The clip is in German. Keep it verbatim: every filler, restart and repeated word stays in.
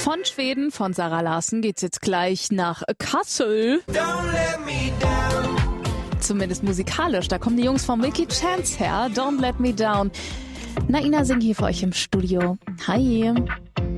Von Schweden, von Zara Larsson, geht's jetzt gleich nach Kassel. Don't let me down. Zumindest musikalisch. Da kommen die Jungs von Milky Chance her. Don't Let Me Down. Naina Singh hier für euch im Studio. Hi.